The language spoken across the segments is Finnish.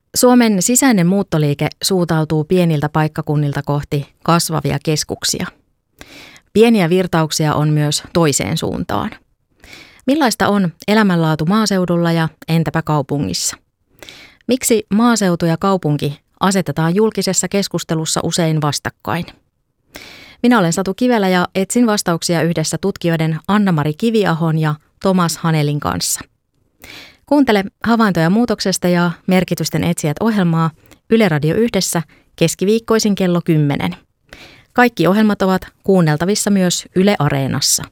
Suomen sisäinen muuttoliike suuntautuu pieniltä paikkakunnilta kohti kasvavia keskuksia. Pieniä virtauksia on myös toiseen suuntaan. Millaista on elämänlaatu maaseudulla ja entäpä kaupungissa? Miksi maaseutu ja kaupunki asetetaan julkisessa keskustelussa usein vastakkain? Minä olen Satu Kivelä ja etsin vastauksia yhdessä tutkijoiden Anna-Mari Kiviahon ja Thomas Hanelin kanssa. Kuuntele Havaintoja muutoksesta ja Merkitysten etsijät -ohjelmaa Yle Radio Yhdessä keskiviikkoisin kello 10. Kaikki ohjelmat ovat kuunneltavissa myös Yle Areenassa.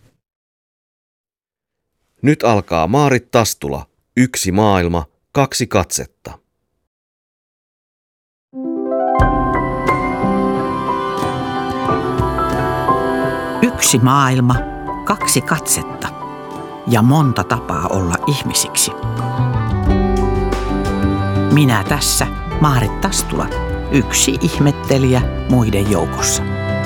Nyt alkaa Maarit Tastula. Yksi maailma, kaksi katsetta. Yksi maailma, kaksi katsetta ja monta tapaa olla ihmisiksi. Minä tässä, Maarit Tastula, yksi ihmettelijä muiden joukossa.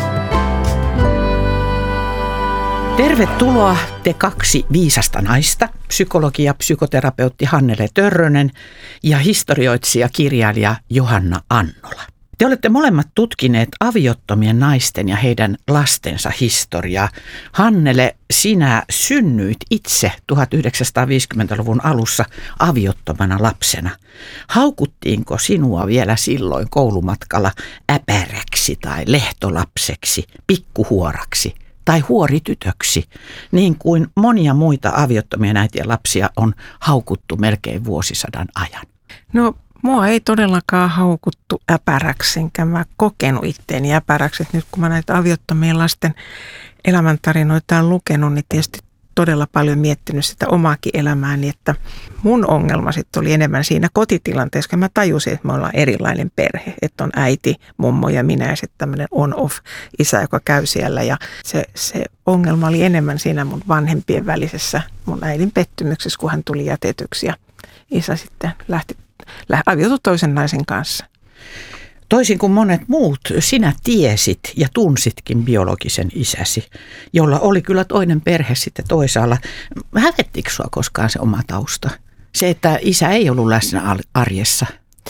Tervetuloa te kaksi viisasta naista, psykologi ja psykoterapeutti Hannele Törrönen ja historioitsija kirjailija Johanna Annola. Te olette molemmat tutkineet aviottomien naisten ja heidän lastensa historiaa. Hannele, sinä synnyit itse 1950-luvun alussa aviottomana lapsena. Haukuttiinko sinua vielä silloin koulumatkalla äpäräksi tai lehtolapseksi, pikkuhuoraksi tai huoritytöksi, niin kuin monia muita aviottomien äitien lapsia on haukuttu melkein vuosisadan ajan? No, mua ei todellakaan haukuttu äpäräksi, enkä mä kokenut itteeni äpäräksi. Nyt kun mä näitä aviottomien lasten elämäntarinoita olen lukenut, niin tietysti todella paljon miettinyt sitä omaakin elämääni, että mun ongelma sitten oli enemmän siinä kotitilanteessa, kun mä tajusin, että me ollaan erilainen perhe, että on äiti, mummo ja minä ja sitten tämmöinen on-off-isä, joka käy siellä. Ja se ongelma oli enemmän siinä mun vanhempien välisessä, mun äidin pettymyksessä, kun hän tuli jätetyksi ja isä sitten aviotui toisen naisen kanssa. Toisin kuin monet muut, sinä tiesit ja tunsitkin biologisen isäsi, jolla oli kyllä toinen perhe sitten toisaalla. Hävettikö sinua koskaan se oma tausta? Se, että isä ei ollut läsnä arjessa.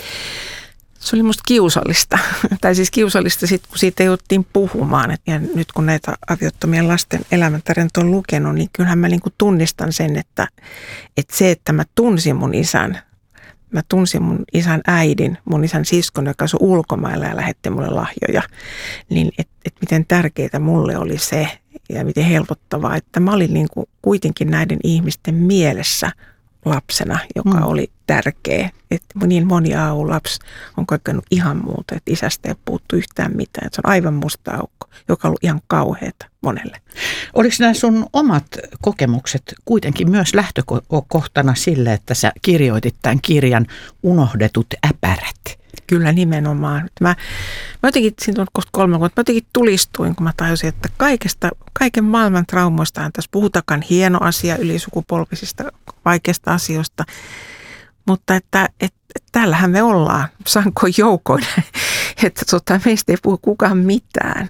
Se oli musta kiusallista. Tai siis kiusallista sitten, kun siitä jouduttiin puhumaan. Ja nyt kun näitä aviottomien lasten elämäntarinoita on lukenut, niin kyllähän mä niinku tunnistan sen, että se, että mä tunsin mun isän. Mä tunsin mun isän äidin, mun isän siskon, joka asui ulkomailla ja lähetti mulle lahjoja. Niin et miten tärkeää mulle oli se ja miten helpottavaa, että mä olin niin kuin kuitenkin näiden ihmisten mielessä lapsena, joka oli tärkeä. Että niin moni lapsi on kokenut ihan muuta, että isästä ei puuttu yhtään mitään. Että se on aivan musta aukko, joka on ollut ihan kauheata monelle. Oliko nämä sun omat kokemukset kuitenkin myös lähtökohtana sille, että sä kirjoitit tämän kirjan Unohdetut äpärät? Kyllä nimenomaan. Mä jotenkin, siinä on kohta 3 vuotta, mä jotenkin tulistuin, kun mä tajusin, että kaiken maailman traumoistahan tässä puhutakaan hieno asia ylisukupolvisista vaikeista asioista, mutta että täällähän me ollaan sankoin joukoin, että meistä ei puhu kukaan mitään.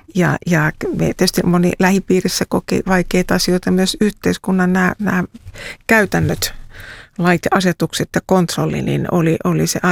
Ja me tietysti moni lähipiirissä koki vaikeita asioita, myös yhteiskunnan nämä käytännöt, lait, asetukset ja kontrolli, niin oli se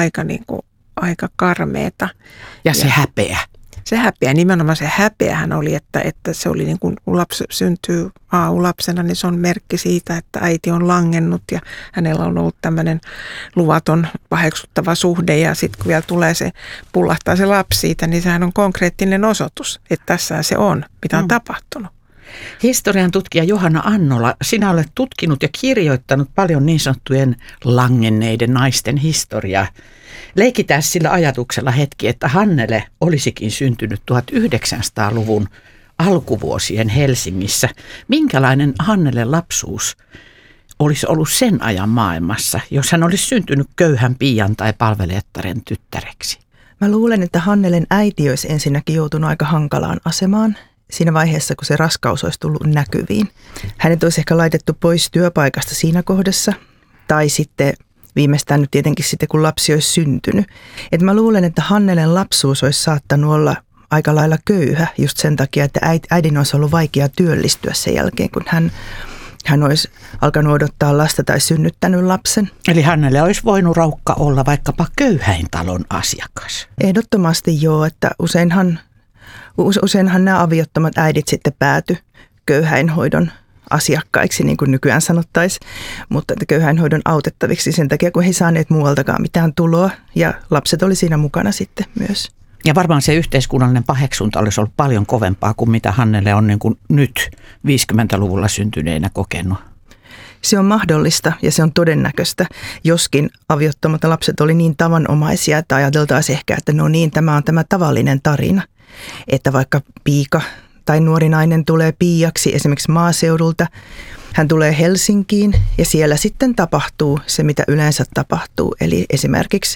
aika karmeeta. Ja se häpeä. Se häpeä, nimenomaan se häpeähän oli, että se oli niin kuin kun lapsi syntyy aulapsena, niin se on merkki siitä, että äiti on langennut ja hänellä on ollut tämmöinen luvaton, paheksuttava suhde ja sitten kun vielä tulee pullahtaa se lapsi siitä, niin sehän on konkreettinen osoitus, että tässä se on, mitä on tapahtunut. Historian tutkija Johanna Annola, sinä olet tutkinut ja kirjoittanut paljon niin sanottujen langenneiden naisten historiaa. Leikitään sillä ajatuksella hetki, että Hannele olisikin syntynyt 1900-luvun alkuvuosien Helsingissä. Minkälainen Hannelen lapsuus olisi ollut sen ajan maailmassa, jos hän olisi syntynyt köyhän piian tai palvelijattaren tyttäreksi? Mä luulen, että Hannelen äiti olisi ensinnäkin joutunut aika hankalaan asemaan siinä vaiheessa, kun se raskaus olisi tullut näkyviin. Hänet olisi ehkä laitettu pois työpaikasta siinä kohdassa tai sitten viimeistään nyt tietenkin sitten, kun lapsi olisi syntynyt. Et mä luulen, että Hannelen lapsuus olisi saattanut olla aika lailla köyhä just sen takia, että äidin olisi ollut vaikea työllistyä sen jälkeen, kun hän hän olisi alkanut odottaa lasta tai synnyttänyt lapsen. Eli Hannele olisi voinut Raukka olla vaikkapa köyhäintalon asiakas. Ehdottomasti joo, että useinhan nämä aviottomat äidit sitten pääty köyhäinhoidon asiakkaiksi, niin kuin nykyään sanottaisiin, mutta että köyhäinhoidon autettaviksi sen takia, kun he ei saaneet muualtakaan mitään tuloa ja lapset oli siinä mukana sitten myös. Ja varmaan se yhteiskunnallinen paheksunta olisi ollut paljon kovempaa kuin mitä Hannele on niin kuin nyt 50-luvulla syntyneenä kokenut. Se on mahdollista ja se on todennäköistä, joskin aviottomat lapset oli niin tavanomaisia, että ajateltaisiin ehkä, että no niin, tämä on tämä tavallinen tarina, että vaikka piika tai nuori nainen tulee piiaksi esimerkiksi maaseudulta, hän tulee Helsinkiin ja siellä sitten tapahtuu se, mitä yleensä tapahtuu, eli esimerkiksi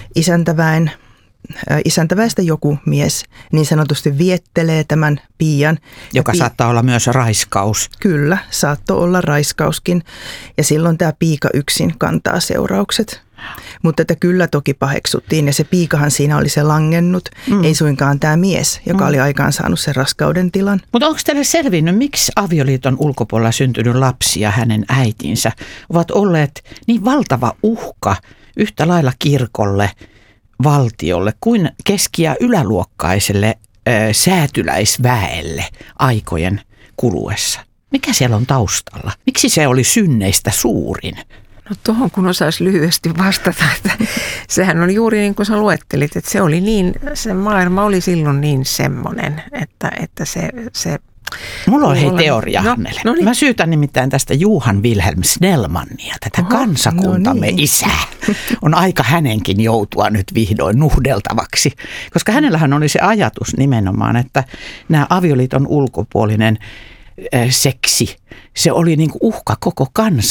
isäntäväestä joku mies niin sanotusti viettelee tämän piian. Joka saattaa olla myös raiskaus. Kyllä, saattoi olla raiskauskin ja silloin tämä piika yksin kantaa seuraukset. Mutta että kyllä toki paheksuttiin ja se piikahan siinä oli se langennut, ei suinkaan tämä mies, joka oli aikaan saanut sen raskauden tilan. Mutta onko teille selvinnyt, miksi avioliiton ulkopuolella syntynyt lapsi ja hänen äitinsä ovat olleet niin valtava uhka yhtä lailla kirkolle, valtiolle kuin keski- ja yläluokkaiselle säätyläisväelle aikojen kuluessa? Mikä siellä on taustalla? Miksi se oli synneistä suurin? No tuohon kun osaisi lyhyesti vastata, että sehän on juuri niin kuin sä luettelit, että se maailma oli silloin niin semmoinen, että se Mulla on teoria, Hannele. No niin. Mä syytän nimittäin tästä Johan Wilhelm Snellmania, tätä kansakuntamme isää. On aika hänenkin joutua nyt vihdoin nuhdeltavaksi, koska hänellähän oli se ajatus nimenomaan, että nämä avioliiton ulkopuolinen seksi, se oli niin kuin uhka koko kansalle.